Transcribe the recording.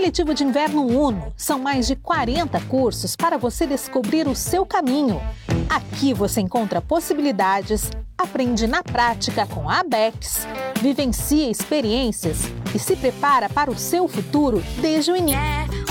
Seletivo de Inverno Uno. São mais de 40 cursos para você descobrir o seu caminho. Aqui você encontra possibilidades, aprende na prática com a ABEX, vivencia experiências e se prepara para o seu futuro desde o início.